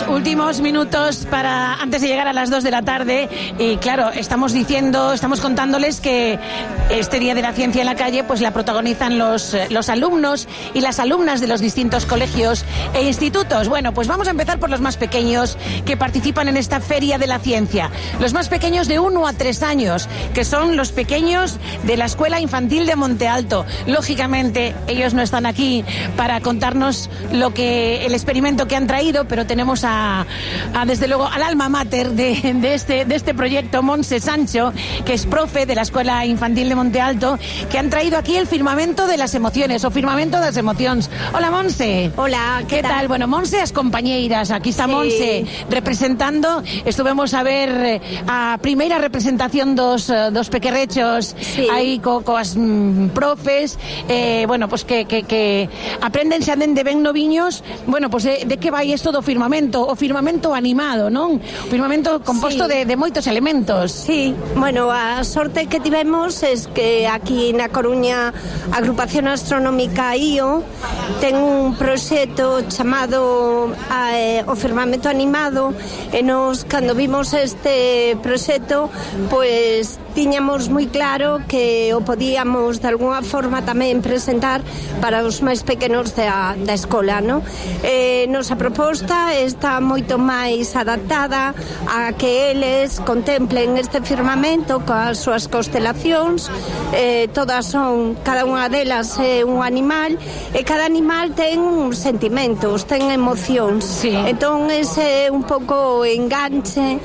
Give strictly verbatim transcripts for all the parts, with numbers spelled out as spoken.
últimos minutos para antes de llegar a las dos de la tarde y claro, estamos diciendo, estamos contándoles que este Día de la Ciencia en la Calle pues la protagonizan los, los alumnos y las alumnas de los distintos colegios e institutos. Bueno, pues vamos a empezar por los más pequeños que participan en esta Feria de la Ciencia. Los más pequeños de uno a tres años, que son los pequeños de la Escuela Infantil de Monte Alto. Lógicamente, ellos no están aquí para contarnos lo que el experimento que han traído, pero tenemos a, a desde luego al alma mater de, de, este, de este proyecto, Montse Sancho, que es profe de la Escuela Infantil de Monte Alto, que han traído aquí el firmamento de las emociones, o firmamento de las emociones. Hola, Montse. Hola, ¿qué, ¿Qué tal? tal? Bueno, Montse, as compañeiras, aquí está sí. Montse representando, estuvemos a ver a primeira representación dos, dos pequerrechos sí. aí co, coas mm, profes, eh, bueno, pues que, que, que aprenden xa dende ben noviños, bueno, pues de, de que vai isto do firmamento, o firmamento animado, non? O firmamento composto sí. de, de moitos elementos. Sí, bueno, a sorte que tivemos es que aquí na Coruña a Agrupación Astronómica I O ten un proxecto chamado eh, o firmamento animado e nos, cando vimos este proxecto, pues tiñamos moi claro que o podíamos de alguna forma tamén presentar para os máis pequenos da, da escola, no? Eh, nosa proposta está moito máis adaptada a que eles contemplen este firmamento coas súas constelacións, eh, todas son, cada unha delas é un animal e cada animal ten sentimentos, ten emocións. Sí. Entón ese é un pouco o enganche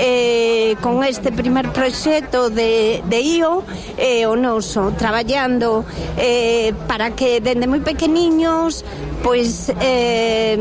eh, con este primer proxecto de, de I O eh, o noso, traballando eh, para que dende moi pequeniños pois eh,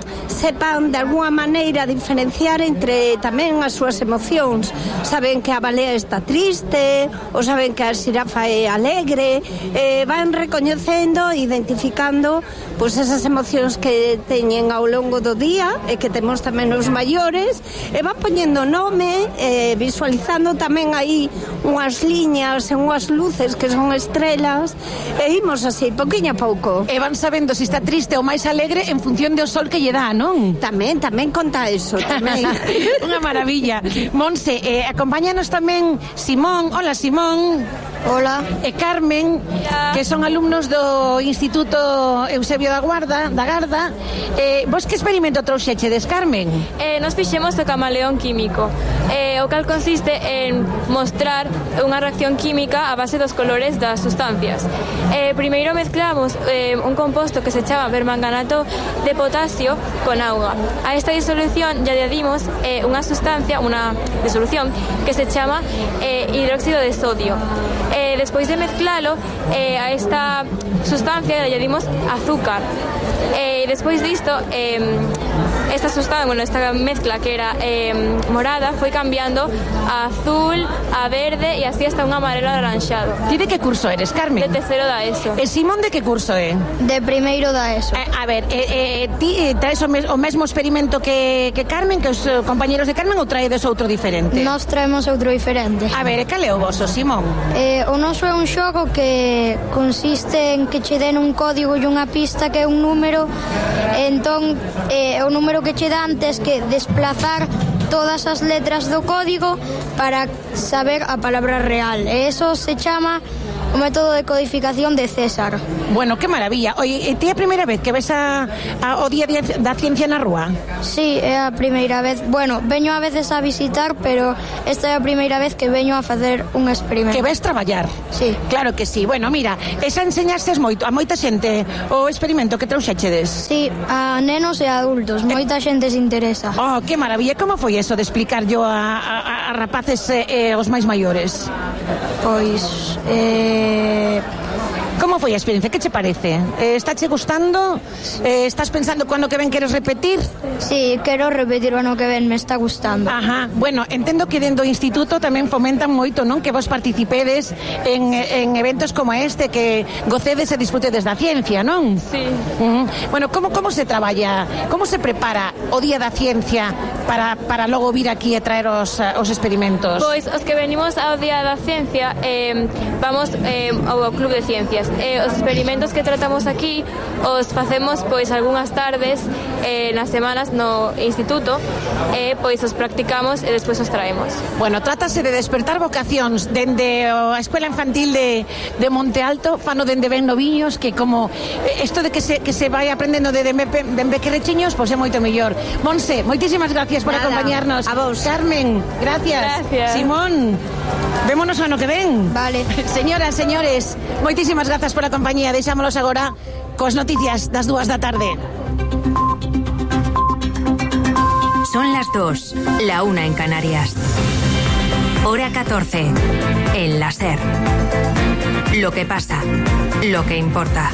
sepan de alguna maneira diferenciar entre tamén as súas emocións. Saben que a balea está triste, ou saben que a xirafa é alegre, eh, van recoñecendo, identificando pois esas emocións que teñen ao longo do día e que temos tamén os maiores, e van poñendo nome, eh, visualizando tamén aí unhas liñas e unhas luces que son estrelas, e imos así, pouquiño a pouco. E van sabendo se está triste ou máis alegre en función do sol que lle dá, non? Tamén, tamén conta eso, tamén. Unha maravilla. Montse, eh, acompáñanos tamén Simón. Hola, Simón. Hola. E Carmen, Hola. Que son alumnos do Instituto Eusebio da Guarda, da Garda. Eh, vos que experimento trouxechedes, Carmen? Eh, nos fixemos o camaleón químico, eh, o cal consiste en mostrar unha reacción química a base dos colores das sustancias. Eh, primeiro mezclamos eh, un composto que se chama permanganato de potasio con auga. A esta disolución ya añadimos eh, unha sustancia, unha disolución que se chama eh, hidróxido de sodio. Eh, despois de mezclalo, eh, a esta sustancia le añadimos azúcar. Eh, despois disto, eh, esta sustancia, bueno, esta mezcla que era eh, morada foi cambiando a azul, a verde e así hasta un amarelo alaranxado. Ti de que curso eres, Carmen? De terceiro da ESO. E Simón de que curso é? De primeiro da ESO. Eh, a ver, eh, eh, ti eh, traes o, mes, o mesmo experimento que, que Carmen, que os uh, compañeros de Carmen, ou traedes outro diferente? Nós traemos outro diferente. A ver, e cal é o voso, Simón? Eh, o noso é un xogo que consiste en que che den un código e unha pista que é un número, entón eh, o número que che dá antes que desplazar todas as letras do código para saber a palabra real. E eso se chama o método de codificación de César. Bueno, que maravilla. Oye, ti é a primeira vez que ves a, a, o Día da Ciencia na rúa? Sí, é a primeira vez. Bueno, veño a veces a visitar, pero esta é a primeira vez que veño a facer un experimento. Que ves traballar? Sí. Claro que sí. Bueno, mira, esa enseñastes moito a moita xente o experimento que trouxechedes? Sí, a nenos e a adultos. Moita xente se interesa. Oh, que maravilla. Como foi eso de explicar yo a, a, a rapaces e eh, os máis maiores? Pois... Eh... Como foi a experiencia? Que che parece? Eh, está che gustando? Eh, estás pensando cuando que ven queres repetir? Sí, quero repetir o ano que ven, me está gustando. Ajá, bueno, entendo que dentro do instituto tamén fomentan moito, non? Que vos participedes en, en eventos como este, que gocedes e disfrutedes da ciencia, non? Sí. Uh-huh. Bueno, como, como se traballa, como se prepara o Día da Ciencia para, para logo vir aquí e traer os, os experimentos? Pois os que venimos ao Día da Ciencia eh, vamos eh, ao Club de Ciencias. Eh, os experimentos que tratamos aquí os facemos pois algunhas tardes eh, nas semanas no instituto e eh, pois os practicamos e despois os traemos. Bueno, trátase de despertar vocacións dende a Escuela Infantil de, de Monte Alto, fano dende ben noviños, que como isto de que se, que se vai aprendendo de ben pequerechiños, pois é moito mellor. Monse, moitísimas gracias por Nada, acompañarnos. a vos. Carmen, gracias. Gracias. Simón, vémonos o ano que ven. Vale. Señoras, señores, moitísimas grazas pola compañía. Deixámonos agora coas noticias das dúas da tarde. Son las dos, la una en Canarias. Hora catorce, en la SER. Lo que pasa, lo que importa.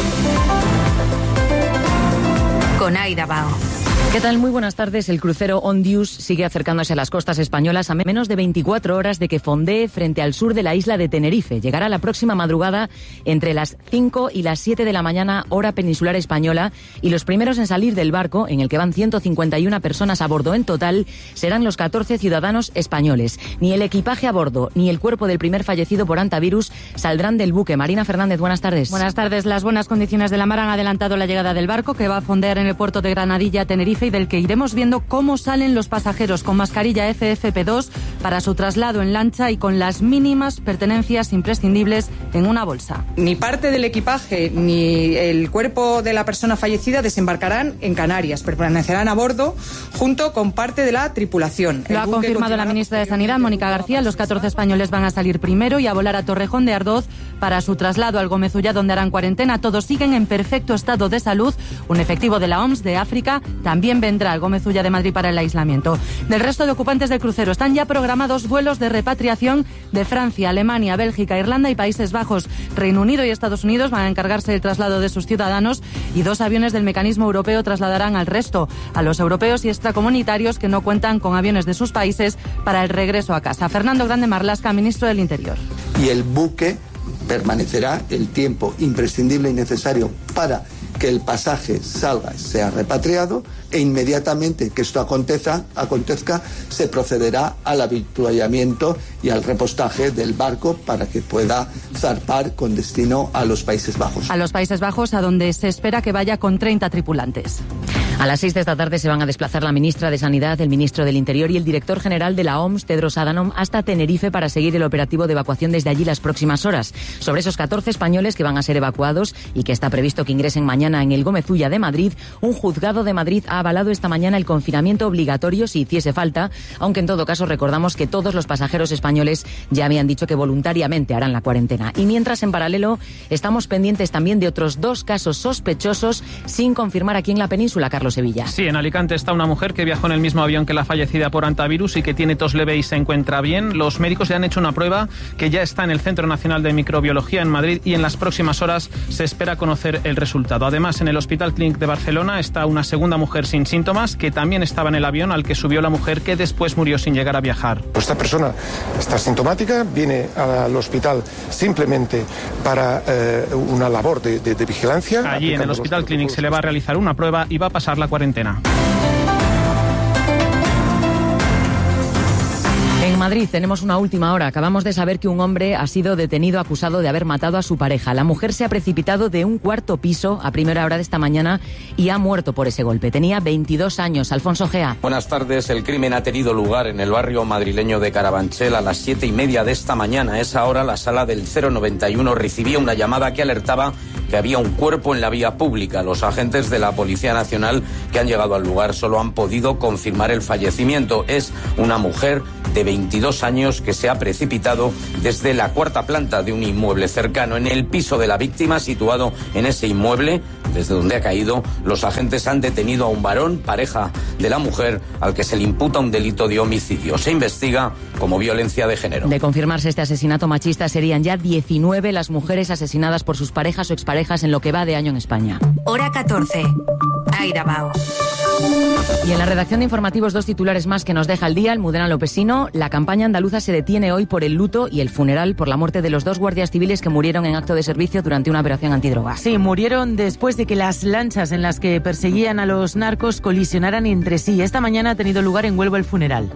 Con Aida Bao. ¿Qué tal? Muy buenas tardes. El crucero Ondius sigue acercándose a las costas españolas a menos de veinticuatro horas de que fondee frente al sur de la isla de Tenerife. Llegará la próxima madrugada entre las cinco y las siete de la mañana, hora peninsular española, y los primeros en salir del barco, en el que van ciento cincuenta y una personas a bordo en total, serán los catorce ciudadanos españoles. Ni el equipaje a bordo ni el cuerpo del primer fallecido por hantavirus saldrán del buque. Marina Fernández, buenas tardes. Buenas tardes. Las buenas condiciones de la mar han adelantado la llegada del barco, que va a fondear en el puerto de Granadilla, Tenerife, y del que iremos viendo cómo salen los pasajeros con mascarilla F F P dos para su traslado en lancha y con las mínimas pertenencias imprescindibles en una bolsa. Ni parte del equipaje ni el cuerpo de la persona fallecida desembarcarán en Canarias, permanecerán a bordo junto con parte de la tripulación. Lo ha confirmado la ministra de Sanidad, Mónica García. Los catorce españoles van a salir primero y a volar a Torrejón de Ardoz para su traslado al Gómez-Ullá, donde harán cuarentena. Todos siguen en perfecto estado de salud. Un efectivo de la O M S de África también vendrá al Gómez-Ullá de Madrid para el aislamiento. Del resto de ocupantes del crucero están ya programados vuelos de repatriación de Francia, Alemania, Bélgica, Irlanda y Países Bajos. Reino Unido y Estados Unidos van a encargarse del traslado de sus ciudadanos y dos aviones del mecanismo europeo trasladarán al resto, a los europeos y extracomunitarios que no cuentan con aviones de sus países para el regreso a casa. Fernando Grande Marlaska, ministro del Interior. Y el buque permanecerá el tiempo imprescindible y necesario para que el pasaje salga, sea repatriado, e inmediatamente que esto acontezca, acontezca se procederá al avituallamiento y al repostaje del barco para que pueda zarpar con destino a los Países Bajos. A los Países Bajos, a donde se espera que vaya con treinta tripulantes. A las seis de esta tarde se van a desplazar la ministra de Sanidad, el ministro del Interior y el director general de la O M S, Tedros Adhanom, hasta Tenerife para seguir el operativo de evacuación desde allí las próximas horas. Sobre esos catorce españoles que van a ser evacuados y que está previsto que ingresen mañana en el Gómez-Ullá de Madrid, un juzgado de Madrid ha avalado esta mañana el confinamiento obligatorio si hiciese falta, aunque en todo caso recordamos que todos los pasajeros españoles ya habían dicho que voluntariamente harán la cuarentena. Y mientras, en paralelo, estamos pendientes también de otros dos casos sospechosos sin confirmar aquí en la península. Carlos Sevilla. Sí, en Alicante está una mujer que viajó en el mismo avión que la fallecida por hantavirus y que tiene tos leve y se encuentra bien. Los médicos le han hecho una prueba que ya está en el Centro Nacional de Microbiología en Madrid y en las próximas horas se espera conocer el resultado. Además, en el Hospital Clínic de Barcelona está una segunda mujer sin síntomas que también estaba en el avión al que subió la mujer, que después murió sin llegar a viajar. Esta persona está sintomática, viene al hospital simplemente para eh, una labor de, de, de vigilancia. Allí en el Hospital Clínic se le va a realizar una prueba y va a pasar la cuarentena. En Madrid tenemos una última hora. Acabamos de saber que un hombre ha sido detenido acusado de haber matado a su pareja. La mujer se ha precipitado de un cuarto piso a primera hora de esta mañana y ha muerto por ese golpe. Tenía veintidós años. Alfonso Gea. Buenas tardes. El crimen ha tenido lugar en el barrio madrileño de Carabanchel a las siete y media de esta mañana. A esa hora la sala del cero noventa y uno recibía una llamada que alertaba que había un cuerpo en la vía pública. Los agentes de la Policía Nacional que han llegado al lugar solo han podido confirmar el fallecimiento. Es una mujer de veintidós años que se ha precipitado desde la cuarta planta de un inmueble cercano. En el piso de la víctima, situado en ese inmueble, desde donde ha caído, los agentes han detenido a un varón, pareja de la mujer, al que se le imputa un delito de homicidio. Se investiga como violencia de género. De confirmarse este asesinato machista, serían ya diecinueve las mujeres asesinadas por sus parejas o exparejas en lo que va de año en España. Hora catorce. Aida Bao. Y en la redacción de informativos, dos titulares más que nos deja el día. Almudena Lopesino: la campaña andaluza se detiene hoy por el luto y el funeral por la muerte de los dos guardias civiles que murieron en acto de servicio durante una operación antidrogas. Sí, murieron después de que las lanchas en las que perseguían a los narcos colisionaran entre sí. Esta mañana ha tenido lugar en Huelva el funeral.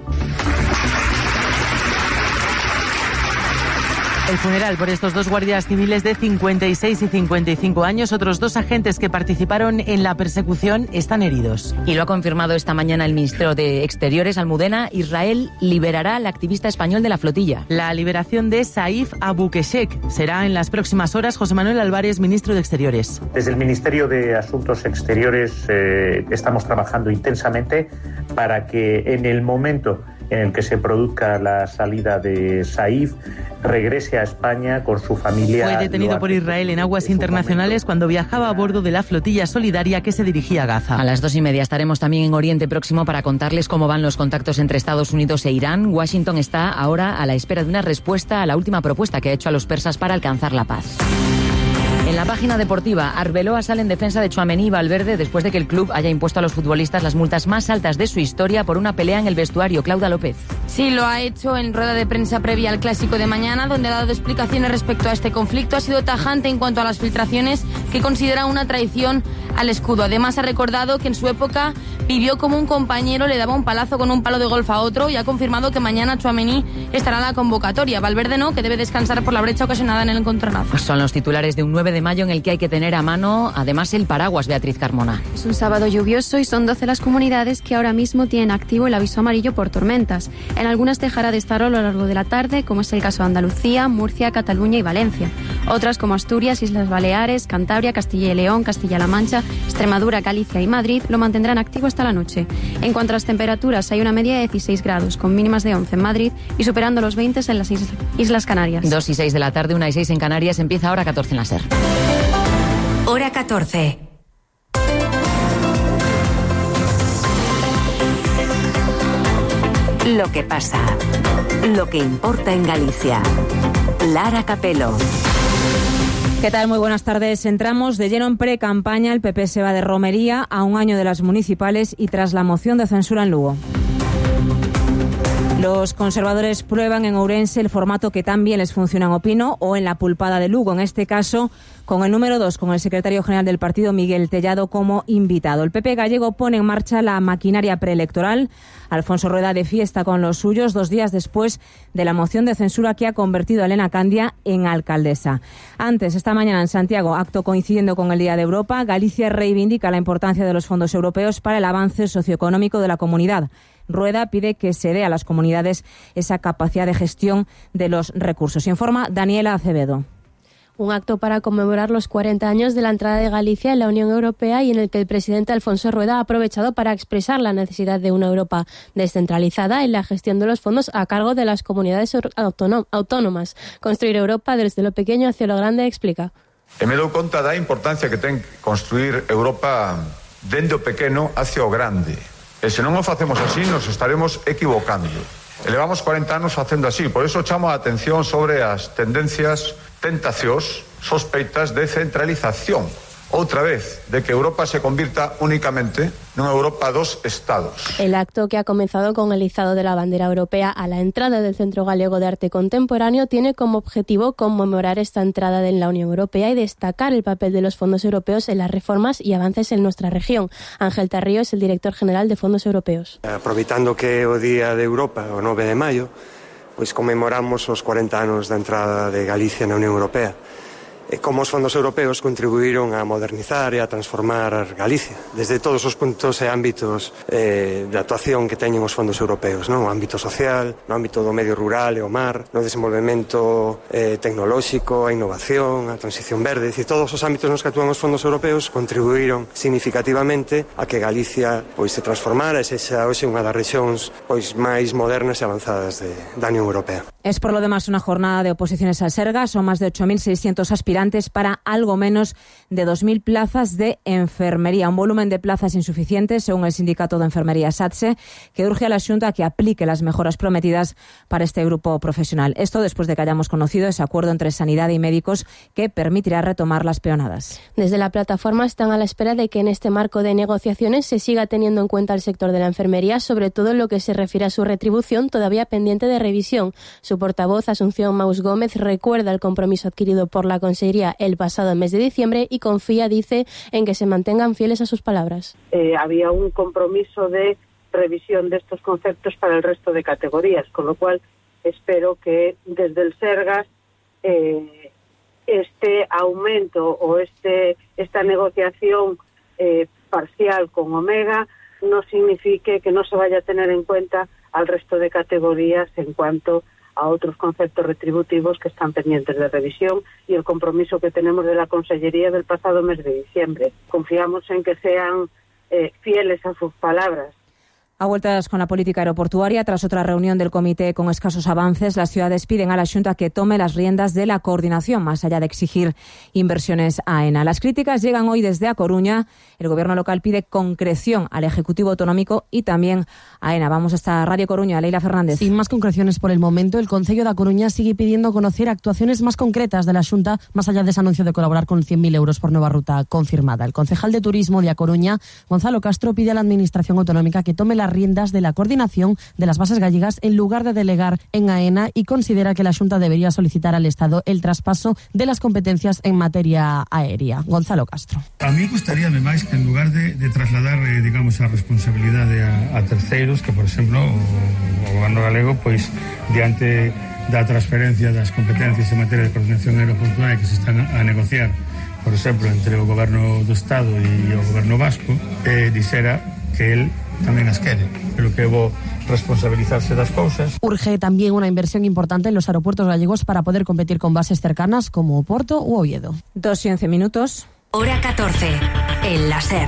El funeral por estos dos guardias civiles de cincuenta y seis y cincuenta y cinco años. Otros dos agentes que participaron en la persecución están heridos. Y lo ha confirmado esta mañana el ministro de Exteriores, Almudena: Israel liberará al activista español de la flotilla. La liberación de Saif Abukeshek será en las próximas horas. José Manuel Álvarez, ministro de Exteriores. Desde el Ministerio de Asuntos Exteriores eh, estamos trabajando intensamente para que en el momento en el que se produzca la salida de Saif, regrese a España con su familia. Fue detenido por Israel en aguas internacionales cuando viajaba a bordo de la flotilla solidaria que se dirigía a Gaza. A las dos y media estaremos también en Oriente Próximo para contarles cómo van los contactos entre Estados Unidos e Irán. Washington está ahora a la espera de una respuesta a la última propuesta que ha hecho a los persas para alcanzar la paz. En la página deportiva, Arbeloa sale en defensa de Tchouaméni y Valverde después de que el club haya impuesto a los futbolistas las multas más altas de su historia por una pelea en el vestuario. Claudia López. Sí, lo ha hecho en rueda de prensa previa al Clásico de mañana, donde ha dado explicaciones respecto a este conflicto. Ha sido tajante en cuanto a las filtraciones que considera una traición al escudo. Además, ha recordado que en su época vivió como un compañero le daba un palazo con un palo de golf a otro y ha confirmado que mañana Tchouaméni estará en la convocatoria. Valverde no, que debe descansar por la brecha ocasionada en el encontronazo. Pues son los titulares de un nueve de mayo en el que hay que tener a mano además el paraguas, Beatriz Carmona. Es un sábado lluvioso y son doce las comunidades que ahora mismo tienen activo el aviso amarillo por tormentas. En algunas dejará de estar a lo largo de la tarde, como es el caso de Andalucía, Murcia, Cataluña y Valencia. Otras como Asturias, Islas Baleares, Cantabria, Castilla y León, Castilla-La Mancha, Extremadura, Galicia y Madrid lo mantendrán activo hasta la noche. En cuanto a las temperaturas, hay una media de dieciséis grados, con mínimas de once en Madrid y superando los veinte en las Islas Canarias. dos y seis de la tarde, una y seis en Canarias, empieza ahora catorce en la SER. Hora catorce. Lo que pasa, lo que importa en Galicia. Lara Capelo. ¿Qué tal? Muy buenas tardes. Entramos de lleno en pre-campaña. El P P se va de romería a un año de las municipales y tras la moción de censura en Lugo. Los conservadores prueban en Ourense el formato que tan bien les funciona en Opino o en la Pulpada de Lugo, en este caso con el número dos, con el secretario general del partido, Miguel Tellado, como invitado. El P P gallego pone en marcha la maquinaria preelectoral. Alfonso Rueda de fiesta con los suyos dos días después de la moción de censura que ha convertido a Elena Candia en alcaldesa. Antes, esta mañana en Santiago, acto coincidiendo con el Día de Europa, Galicia reivindica la importancia de los fondos europeos para el avance socioeconómico de la comunidad. Rueda pide que se dé a las comunidades esa capacidad de gestión de los recursos. Informa Daniela Acevedo. Un acto para conmemorar los cuarenta años de la entrada de Galicia en la Unión Europea y en el que el presidente Alfonso Rueda ha aprovechado para expresar la necesidad de una Europa descentralizada en la gestión de los fondos a cargo de las comunidades autónomas. Construir Europa desde lo pequeño hacia lo grande, explica. E me dou conta da importancia que ten construir Europa dende o pequeno hacia o grande. E se non o facemos así, nos estaremos equivocando. E levamos cuarenta anos facendo así, por iso chamo a atención sobre as tendencias, tentacións, sospeitas de centralización. Outra vez, de que Europa se convirta únicamente nunha Europa dos Estados. El acto, que ha comenzado con el izado de la bandera europea a la entrada del Centro Galego de Arte Contemporáneo, tiene como objetivo conmemorar esta entrada en la Unión Europea y destacar el papel de los fondos europeos en las reformas y avances en nuestra región. Ángel Tarrío es el director general de Fondos Europeos. Aproveitando que o Día de Europa, o nove de maio, pois conmemoramos os cuarenta anos da entrada de Galicia na Unión Europea. E como os fondos europeos contribuíron a modernizar e a transformar Galicia, desde todos os puntos e ámbitos eh, de actuación que teñen os fondos europeos, non? O ámbito social, no ámbito do medio rural e o mar, no desenvolvemento eh, tecnolóxico, a innovación, a transición verde, dicir, todos os ámbitos nos que actúan os fondos europeos contribuíron significativamente a que Galicia pois se transformara e sexa hoxe unha das rexións pois máis modernas e avanzadas de, da Unión Europea. Es por lo demás una jornada de oposiciones al Sergas, son más de ocho mil seiscientos aspirantes vigilantes para algo menos de dos mil plazas de enfermería. Un volumen de plazas insuficiente, según el sindicato de enfermería SATSE, que urge a la Xunta a que aplique las mejoras prometidas para este grupo profesional. Esto después de que hayamos conocido ese acuerdo entre Sanidad y médicos que permitirá retomar las peonadas. Desde la plataforma están a la espera de que en este marco de negociaciones se siga teniendo en cuenta el sector de la enfermería, sobre todo en lo que se refiere a su retribución, todavía pendiente de revisión. Su portavoz, Asunción Maus Gómez, recuerda el compromiso adquirido por la Consellería el pasado mes de diciembre y confía, dice, en que se mantengan fieles a sus palabras. Eh, había un compromiso de revisión de estos conceptos para el resto de categorías, con lo cual espero que desde el Sergas eh, este aumento o este esta negociación eh, parcial con Omega no signifique que no se vaya a tener en cuenta al resto de categorías en cuanto a otros conceptos retributivos que están pendientes de revisión y el compromiso que tenemos de la Consellería del pasado mes de diciembre. Confiamos en que sean eh, fieles a sus palabras. A vueltas con la política aeroportuaria, tras otra reunión del comité con escasos avances, las ciudades piden a la Xunta que tome las riendas de la coordinación, más allá de exigir inversiones a AENA. Las críticas llegan hoy desde A Coruña. El gobierno local pide concreción al Ejecutivo Autonómico y también a AENA. Vamos hasta Radio Coruña, Leila Fernández. Sin más concreciones por el momento, el Concello de A Coruña sigue pidiendo conocer actuaciones más concretas de la Xunta, más allá de ese anuncio de colaborar con cien mil euros por nueva ruta confirmada. El concejal de Turismo de A Coruña, Gonzalo Castro, pide a la Administración Autonómica que tome la riendas de la coordinación de las bases gallegas en lugar de delegar en AENA y considera que la Xunta debería solicitar al Estado el traspaso de las competencias en materia aérea. Gonzalo Castro. A mí gustaríame máis que en lugar de, de trasladar, eh, digamos, a responsabilidade a, a terceiros, que, por exemplo, o, o goberno galego, pois, diante da transferencia das competencias en materia de coordinación aeroportuaria que se están a, a negociar, por exemplo, entre o goberno do Estado e o goberno vasco, eh, dixera que el tamén as quere, pero que debo responsabilizarse das cousas. Urge también una inversión importante en los aeropuertos gallegos para poder competir con bases cercanas como Oporto u Oviedo. Dos y once minutos. Hora catorce, el láser.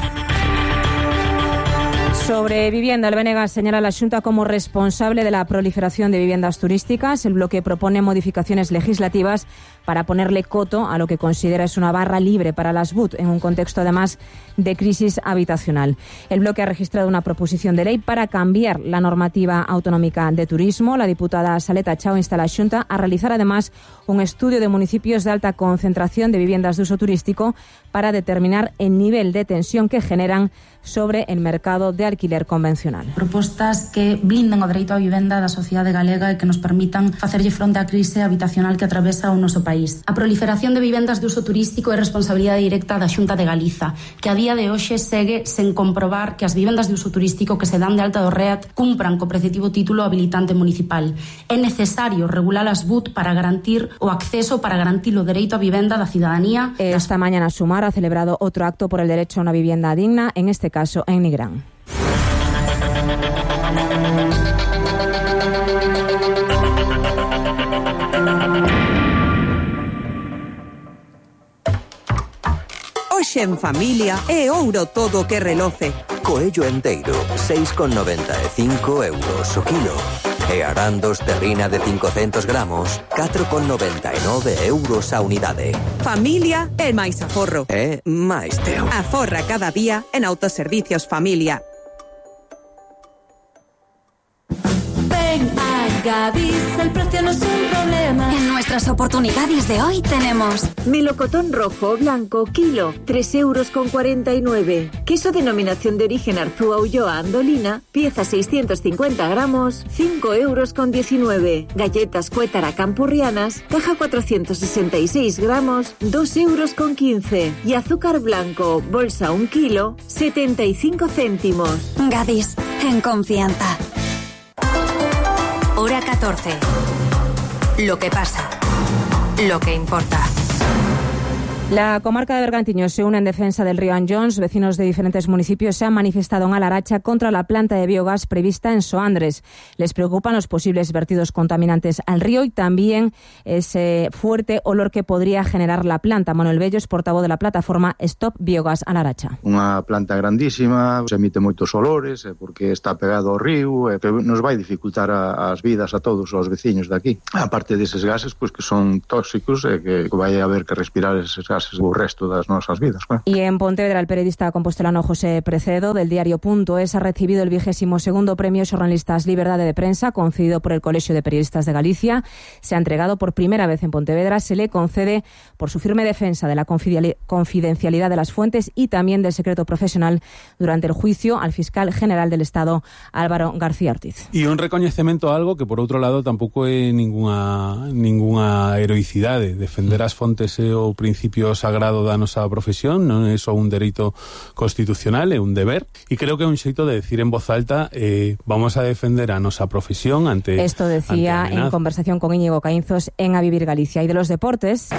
Sobre vivienda, el B N G señala a la Xunta como responsable de la proliferación de viviendas turísticas. El bloque propone modificaciones legislativas para ponerle coto a lo que considera es una barra libre para las B U T, en un contexto además de crisis habitacional. El bloque ha registrado una proposición de ley para cambiar la normativa autonómica de turismo. La diputada Saleta Chao insta a la Xunta a realizar además un estudio de municipios de alta concentración de viviendas de uso turístico para determinar el nivel de tensión que generan sobre el mercado de alquiler convencional. Propostas que blinden o dereito á vivenda da sociedade galega e que nos permitan facerlle fronte á crise habitacional que atravesa o noso país. A proliferación de vivendas de uso turístico é responsabilidade directa da Xunta de Galiza, que a día de hoxe segue sen comprobar que as vivendas de uso turístico que se dan de alta do R E A T cumpran co preceptivo título habilitante municipal. É necesario regular as B U T para garantir o acceso, para garantir o dereito á vivenda da cidadanía. Esta mañana Sumar ha celebrado otro acto por el derecho a una vivienda digna, en este caso en Nigrán. Hoxe en familia é ouro todo que reloce. Coello enteiro, seis con noventa e cinco euros o kilo. E arandos terrina de cincocentos gramos, catro con noventa e nove euros a unidade. Familia é máis aforro. É máis teo. Aforra cada día en Autoservicios Familia. Ven a Gadis, el precio no es un problema. En nuestras oportunidades de hoy tenemos melocotón rojo o blanco, kilo, tres euros con cuarenta y nueve. Queso denominación de origen Arzúa Ulloa Andolina, pieza seiscientos cincuenta gramos, cinco euros con diecinueve. Galletas Cuétara Campurrianas, caja cuatrocientos sesenta y seis gramos, dos euros con quince. Y azúcar blanco, bolsa un kilo, setenta y cinco céntimos. Gadis, en confianza. Hora catorce. Lo que pasa. Lo que importa. La comarca de Bergantiños se une en defensa del río Anllóns. Vecinos de diferentes municipios se han manifestado en Alaracha contra la planta de biogás prevista en Soandres. Les preocupan los posibles vertidos contaminantes al río y también ese fuerte olor que podría generar la planta. Manuel Bello es portavoz de la plataforma Stop Biogás Alaracha. Unha planta grandísima, se emite moitos olores porque está pegado ao río, que nos vai dificultar a, as vidas a todos os veciños de aquí. Aparte deses gases, pues, que son tóxicos e que vai haber que respirar eses gases o resto das nosas vidas. Claro. Y en Pontevedra, el periodista compostelano José Precedo, del diario Punto Es, ha recibido el vigésimo segundo premio Xornalistas Liberdade de Prensa, concedido por el Colegio de Periodistas de Galicia. Se ha entregado por primera vez en Pontevedra. Se le concede por su firme defensa de la confidencialidad de las fuentes y también del secreto profesional durante el juicio al fiscal general del Estado, Álvaro García Ortiz. E un recoñecemento a algo que, por outro lado, tampouco é ninguna, ninguna heroicidade. Defender as fontes é o principio sagrado da nosa profesión, non é só un dereito constitucional, é un deber, e creo que é un xeito de decir en voz alta eh, vamos a defender a nosa profesión ante... Esto decía en conversación con Íñigo Caínzos en A Vivir Galicia. Y de los deportes...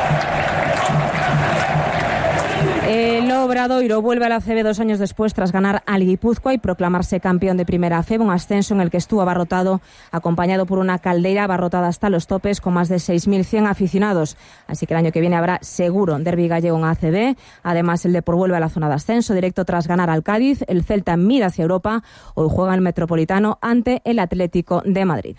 El Obradoiro vuelve a la C B dos años después tras ganar al Guipúzcoa y proclamarse campeón de Primera F B, un ascenso en el que estuvo abarrotado, acompañado por una caldeira abarrotada hasta los topes con más de seis mil cien aficionados. Así que el año que viene habrá seguro derbi gallego en A C B. Además, el Depor vuelve a la zona de ascenso directo tras ganar al Cádiz. El Celta mira hacia Europa. Hoy juega el Metropolitano ante el Atlético de Madrid.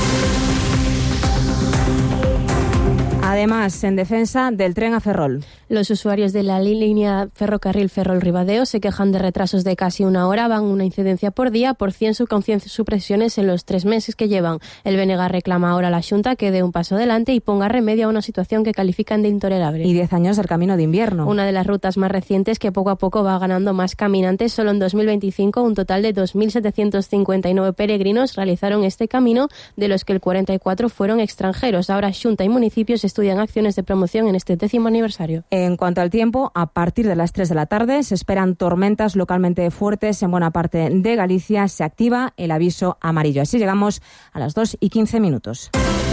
Además, en defensa del tren a Ferrol. Los usuarios de la línea ferrocarril Ferrol-Ribadeo se quejan de retrasos de casi una hora, van una incidencia por día por cien supresiones en los tres meses que llevan. El B N G reclama ahora a la Xunta que dé un paso adelante y ponga remedio a una situación que califican de intolerable. Y diez años del camino de invierno. Una de las rutas más recientes que poco a poco va ganando más caminantes. Solo en dos mil veinticinco un total de dos mil setecientos cincuenta y nueve peregrinos realizaron este camino, de los que el cuarenta y cuatro fueron extranjeros. Ahora Xunta y municipios estudian acciones de promoción en este décimo aniversario. En cuanto al tiempo, a partir de las tres de la tarde se esperan tormentas localmente fuertes en buena parte de Galicia. Se activa el aviso amarillo. Así llegamos a las dos y quince minutos.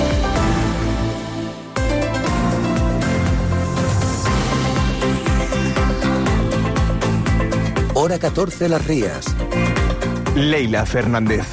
Hora catorce Las Rías. Leila Fernández.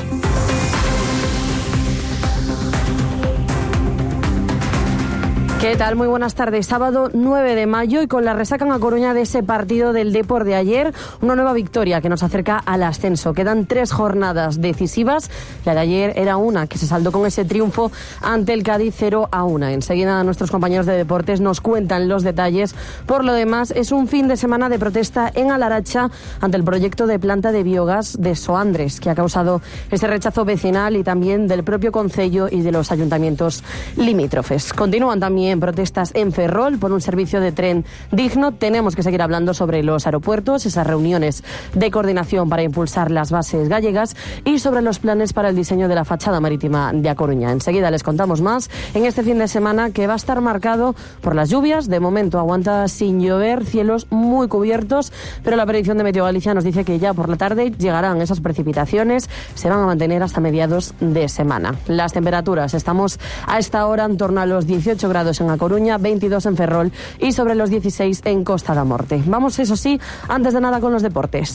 ¿Qué tal? Muy buenas tardes. Sábado nueve de mayo y con la resaca en A Coruña de ese partido del Depor de ayer, una nueva victoria que nos acerca al ascenso. Quedan tres jornadas decisivas. La de ayer era una que se saldó con ese triunfo ante el Cádiz cero a uno. Enseguida nuestros compañeros de deportes nos cuentan los detalles. Por lo demás, es un fin de semana de protesta en Alaracha ante el proyecto de planta de biogás de Soandres, que ha causado ese rechazo vecinal y también del propio concello y de los ayuntamientos limítrofes. Continúan también en protestas en Ferrol por un servicio de tren digno. Tenemos que seguir hablando sobre los aeropuertos, esas reuniones de coordinación para impulsar las bases gallegas y sobre los planes para el diseño de la fachada marítima de A Coruña. Enseguida les contamos más en este fin de semana que va a estar marcado por las lluvias. De momento aguanta sin llover, cielos muy cubiertos, pero la predicción de Meteo Galicia nos dice que ya por la tarde llegarán esas precipitaciones, se van a mantener hasta mediados de semana. Las temperaturas, estamos a esta hora en torno a los dieciocho grados en A Coruña, veintidós en Ferrol y sobre los dieciséis en Costa da Morte. Vamos, eso sí, antes de nada con los deportes.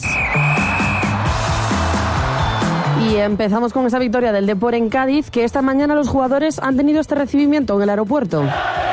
Y empezamos con esa victoria del Depor en Cádiz, que esta mañana los jugadores han tenido este recibimiento en el aeropuerto.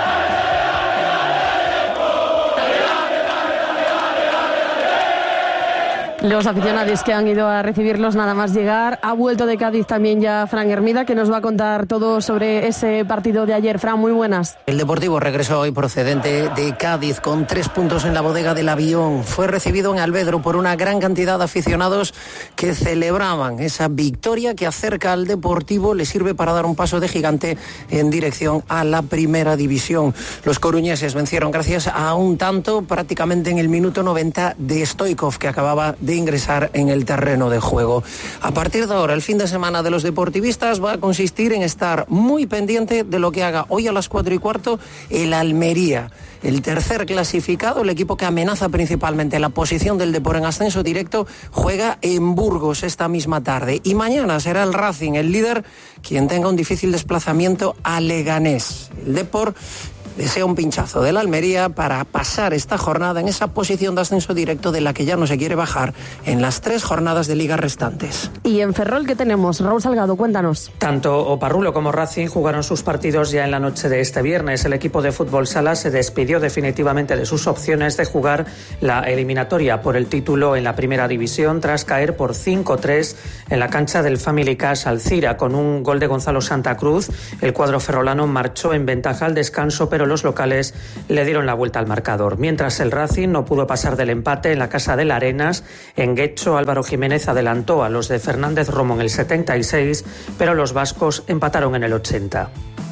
Los aficionados que han ido a recibirlos nada más llegar. Ha vuelto de Cádiz también ya Fran Hermida, que nos va a contar todo sobre ese partido de ayer. Fran, muy buenas. El Deportivo regresó hoy procedente de Cádiz con tres puntos en la bodega del avión. Fue recibido en Alvedro por una gran cantidad de aficionados que celebraban esa victoria que acerca al Deportivo, le sirve para dar un paso de gigante en dirección a la primera división. Los coruñeses vencieron gracias a un tanto prácticamente en el minuto noventa de Stoikov, que acababa de de ingresar en el terreno de juego. A partir de ahora, el fin de semana de los deportivistas va a consistir en estar muy pendiente de lo que haga hoy a las cuatro y cuarto el Almería, el tercer clasificado, el equipo que amenaza principalmente la posición del Depor en ascenso directo, juega en Burgos esta misma tarde. Y mañana será el Racing, el líder, quien tenga un difícil desplazamiento a Leganés. El Depor desea un pinchazo de la Almería para pasar esta jornada en esa posición de ascenso directo de la que ya no se quiere bajar en las tres jornadas de liga restantes. Y en Ferrol, ¿qué tenemos? Raúl Salgado, cuéntanos. Tanto Oparrulo como Racing jugaron sus partidos ya en la noche de este viernes. El equipo de fútbol sala se despidió definitivamente de sus opciones de jugar la eliminatoria por el título en la primera división tras caer por cinco tres en la cancha del Family Cash Alcira. Con un gol de Gonzalo Santa Cruz, el cuadro ferrolano marchó en ventaja al descanso, pero los locales le dieron la vuelta al marcador. Mientras el Racing no pudo pasar del empate en la Casa de las Arenas, en Guecho Álvaro Jiménez adelantó a los de Fernández Romo en el setenta y seis, pero los vascos empataron en el ochenta.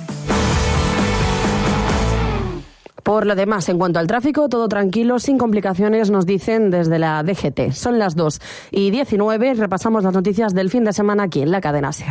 Por lo demás, en cuanto al tráfico, todo tranquilo, sin complicaciones, nos dicen desde la D G T. Son las dos y diecinueve, repasamos las noticias del fin de semana aquí en la cadena SER.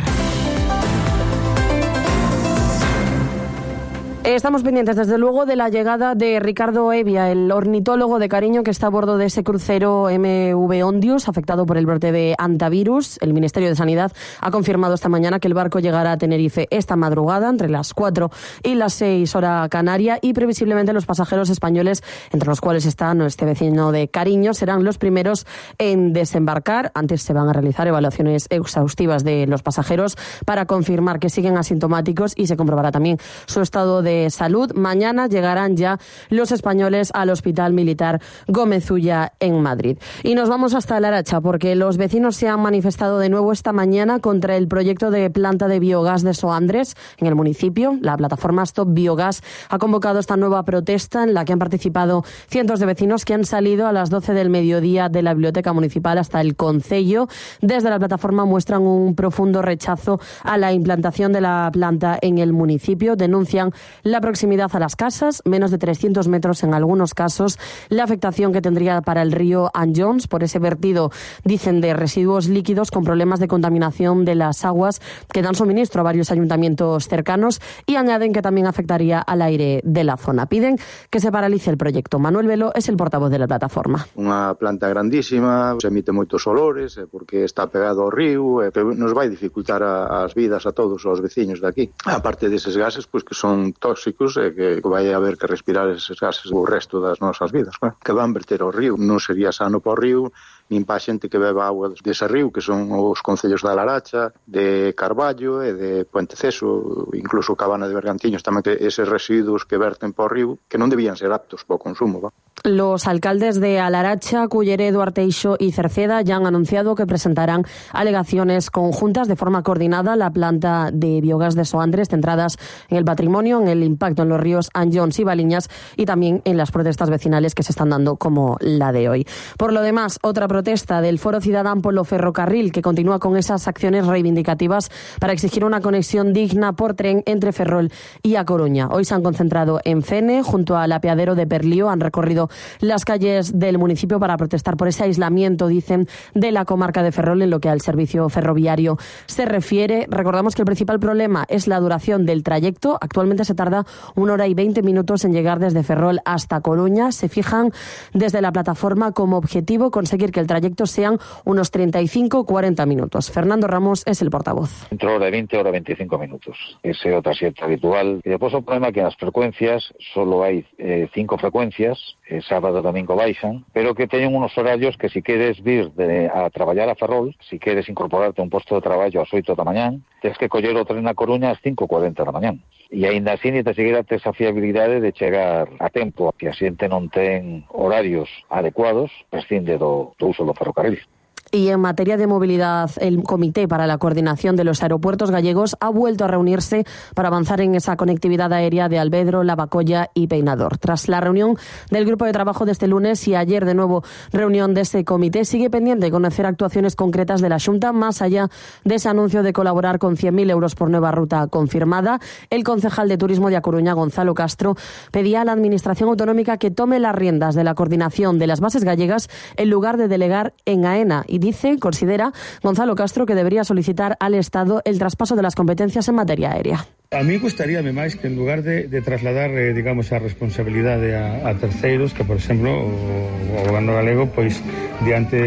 Estamos pendientes, desde luego, de la llegada de Ricardo Evia, el ornitólogo de cariño que está a bordo de ese crucero M V Ondius, afectado por el brote de hantavirus. El Ministerio de Sanidad ha confirmado esta mañana que el barco llegará a Tenerife esta madrugada, entre las cuatro y las seis hora canaria, y previsiblemente los pasajeros españoles, entre los cuales está este vecino de cariño, serán los primeros en desembarcar. Antes se van a realizar evaluaciones exhaustivas de los pasajeros para confirmar que siguen asintomáticos y se comprobará también su estado de salud. Mañana llegarán ya los españoles al Hospital Militar Gómez Ulla en Madrid. Y nos vamos hasta Laracha, porque los vecinos se han manifestado de nuevo esta mañana contra el proyecto de planta de biogás de Soandres en el municipio. La plataforma Stop Biogas ha convocado esta nueva protesta en la que han participado cientos de vecinos que han salido a las doce del mediodía de la biblioteca municipal hasta el concello. Desde la plataforma muestran un profundo rechazo a la implantación de la planta en el municipio. Denuncian la proximidad a las casas, menos de trescientos metros en algunos casos, la afectación que tendría para el río Anjons por ese vertido, dicen, de residuos líquidos con problemas de contaminación de las aguas que dan suministro a varios ayuntamientos cercanos, y añaden que también afectaría al aire de la zona. Piden que se paralice el proyecto. Manuel Velo es el portavoz de la plataforma. Unha planta grandísima, se emite moitos olores porque está pegado ao río, e nos vai dificultar a, as vidas a todos os veciños de aquí. Aparte deses gases, pois que son tóxicos e que vai haber que respirar eses gases o resto das nosas vidas, claro, que van verter ao río. Non sería sano para o río, nin para a xente que beba agua dese río, que son os concellos da Laracha, de Carballo e de Puenteceso, incluso Cabana de Bergantiños, tamén, que eses residuos que verten para o río, que non debían ser aptos para o consumo, va. Los alcaldes de Alaracha, Culleredo, Arteixo y Cerceda ya han anunciado que presentarán alegaciones conjuntas de forma coordinada a la planta de biogás de Soandres, centradas en el patrimonio, en el impacto en los ríos Anjons y Baliñas y también en las protestas vecinales que se están dando, como la de hoy. Por lo demás, otra protesta del Foro Ciudadán polo Ferrocarril, que continúa con esas acciones reivindicativas para exigir una conexión digna por tren entre Ferrol y A Coruña. Hoy se han concentrado en Fene, junto al apeadero de Perlío, han recorrido las calles del municipio para protestar por ese aislamiento, dicen, de la comarca de Ferrol en lo que al servicio ferroviario se refiere. Recordamos que el principal problema es la duración del trayecto. Actualmente se tarda una hora y veinte minutos en llegar desde Ferrol hasta Coruña. Se fijan desde la plataforma como objetivo conseguir que el trayecto sean unos treinta y cinco a cuarenta minutos. Fernando Ramos es el portavoz. Entre hora y veinte, hora veinticinco minutos. Ese é o trayecto habitual. Y después o problema que en las frecuencias solo hay eh, cinco frecuencias, eh, sábado e domingo baixan, pero que teñen unos horarios que si queres vir de, a traballar a Ferrol, si queres incorporarte a un posto de traballo ás oito da mañán, tens que coller o tren a Coruña ás cinco e cuarenta da mañán. E aínda así ni te seguirá esa fiabilidade de chegar a tempo. Que a xente non ten horarios adecuados, prescinde do, do uso do ferrocarril. Y en materia de movilidad, el Comité para la Coordinación de los Aeropuertos Gallegos ha vuelto a reunirse para avanzar en esa conectividad aérea de Albedro, Lavacolla y Peinador. Tras la reunión del grupo de trabajo de este lunes y ayer de nuevo reunión de ese comité, sigue pendiente conocer actuaciones concretas de la Xunta, más allá de ese anuncio de colaborar con cien mil euros por nueva ruta confirmada. El concejal de Turismo de A Coruña, Gonzalo Castro, pedía a la Administración Autonómica que tome las riendas de la coordinación de las bases gallegas en lugar de delegar en AENA. Y dice, considera Gonzalo Castro, que debería solicitar al Estado el traspaso de las competencias en materia aérea. A mí gustaríame máis que en lugar de, de trasladar, eh, digamos, a responsabilidade a, a terceiros, que, por exemplo, o, o goberno galego, pois, diante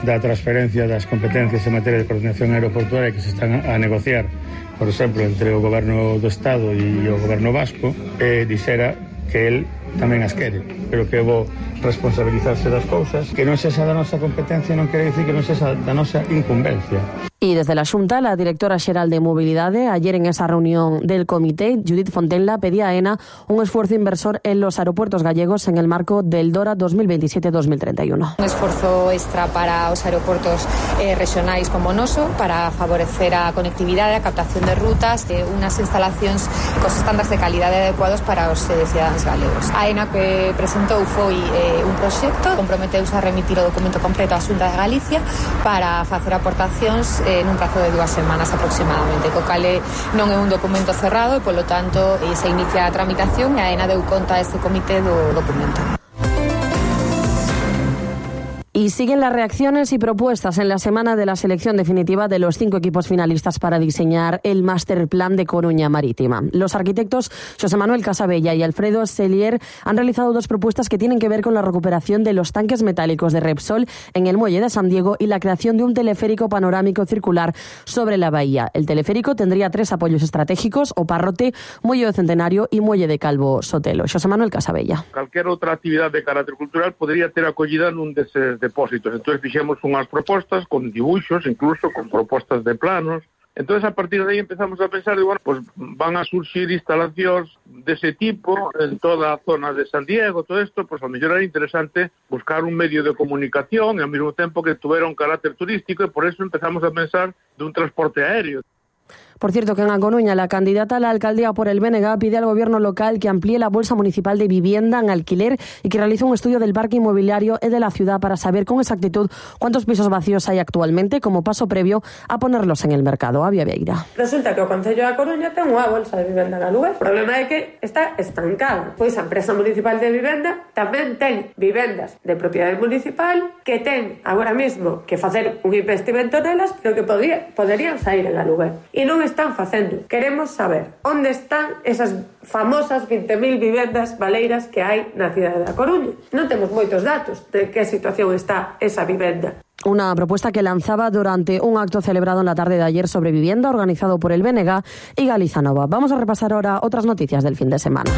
da transferencia das competencias en materia de coordinación aeroportuaria que se están a negociar, por exemplo, entre o Goberno do Estado e o Goberno Vasco, eh, dixera que el tamén as quere, pero que vou responsabilizarse das cousas, que non sexa da nosa competencia non quere dicir que non sexa da nosa incumbencia. Y desde la Xunta, la directora xeral de Mobilidade, ayer en esa reunión del comité, Judith Fontenla, pedía a AENA un esfuerzo inversor en los aeropuertos gallegos en el marco del DORA dos mil veintisiete dos mil treinta y uno. Un esforzo extra para os aeroportos eh, regionais como o noso, para favorecer a conectividade, a captación de rutas, eh, unas instalacións cos estándares de calidade adecuados para os eh, cidadáns galegos. A AENA que presentou foi eh, un proxecto, comprometeuse a remitir o documento completo á Xunta de Galicia para facer aportacións eh, en un prazo de dúas semanas aproximadamente, co cal non é un documento cerrado e, polo tanto, se inicia a tramitación e a AENA deu conta a este comité do documento. Y siguen las reacciones y propuestas en la semana de la selección definitiva de los cinco equipos finalistas para diseñar el Master Plan de Coruña Marítima. Los arquitectos José Manuel Casabella y Alfredo Sellier han realizado dos propuestas que tienen que ver con la recuperación de los tanques metálicos de Repsol en el muelle de San Diego y la creación de un teleférico panorámico circular sobre la bahía. El teleférico tendría tres apoyos estratégicos: Oparrote, Muelle do Centenario y Muelle de Calvo Sotelo. José Manuel Casabella. Cualquier outra actividade de carácter cultural podría ter acollida nun deses depósitos. Entonces fixemos unhas propostas con dibuixos, incluso con propostas de planos. Entonces a partir de aí empezamos a pensar de, bueno, pues van a surxir instalacións dese tipo en toda a zona de San Diego, todo isto, pues a mellor era interesante buscar un medio de comunicación e ao mesmo tempo que tuviera un carácter turístico, e por eso empezamos a pensar dun transporte aéreo. Por cierto, que en A Coruña la candidata a la alcaldía por el B N G pide al gobierno local que amplíe la bolsa municipal de vivienda en alquiler y que realice un estudio del parque inmobiliario de la ciudad para saber con exactitud cuántos pisos vacíos hay actualmente como paso previo a ponerlos en el mercado. Avia Vieira. Resulta que o Concello da Coruña ten unha bolsa de vivenda en aluguer. O problema é que está estancada. Pois a empresa municipal de vivenda tamén ten vivendas de propiedade municipal que ten agora mesmo que facer un investimento nelas, pero que podría, poderían sair en aluguer. E non están facendo. Queremos saber onde están esas famosas vinte mil vivendas baleiras que hai na cidade da Coruña. Non temos moitos datos de que situación está esa vivenda. Una propuesta que lanzaba durante un acto celebrado en la tarde de ayer sobre vivienda organizado por el B N G y Galiza Nova. Vamos a repasar ahora otras noticias del fin de semana.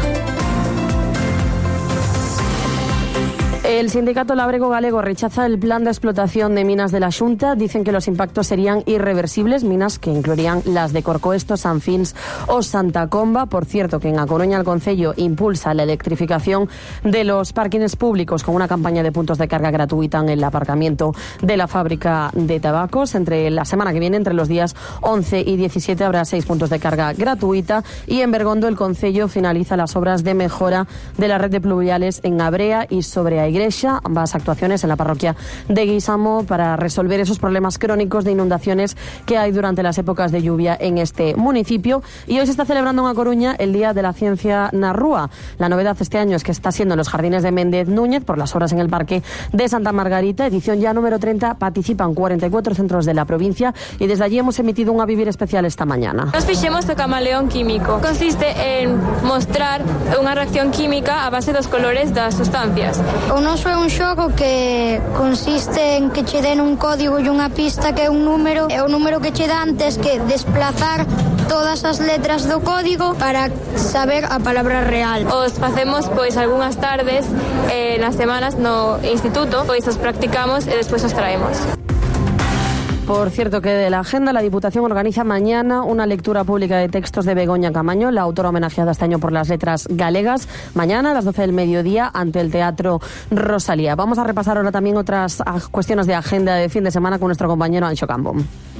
El sindicato labrego galego rechaza el plan de explotación de minas de la Xunta. Dicen que los impactos serían irreversibles, minas que incluirían las de Corcoesto, San Fins o Santa Comba. Por cierto, que en A Coruña el Concello impulsa la electrificación de los parkings públicos con una campaña de puntos de carga gratuita en el aparcamiento de la fábrica de tabacos. Entre la semana que viene, entre los días once y diecisiete, habrá seis puntos de carga gratuita. Y en Bergondo el Concello finaliza las obras de mejora de la red de pluviales en Abrea y sobre Aigre, ambas actuaciones en la parroquia de Guisamo para resolver esos problemas crónicos de inundaciones que hay durante las épocas de lluvia en este municipio. Y hoy se está celebrando en A Coruña el Día de la Ciencia na Rúa. La novedad este año es que está siendo en los jardines de Méndez Núñez por las obras en el Parque de Santa Margarita, edición ya número treinta. Participan cuarenta y cuatro centros de la provincia y desde allí hemos emitido un A Vivir especial esta mañana. Nos fixemos o camaleón químico. Consiste en mostrar unha reacción química a base dos colores das sustancias. O noso é un xogo que consiste en que che den un código e unha pista que é un número, e o número que che dan tes que desplazar todas as letras do código para saber a palabra real. Os facemos pois algunhas tardes eh, nas semanas no instituto, pois os practicamos e despois os traemos. Por cierto, que de la agenda, la Diputación organiza mañana una lectura pública de textos de Begoña Camaño, la autora homenajeada este año por las letras galegas, mañana a las doce del mediodía ante el Teatro Rosalía. Vamos a repasar ahora también otras cuestiones de agenda de fin de semana con nuestro compañero Anxo Campo.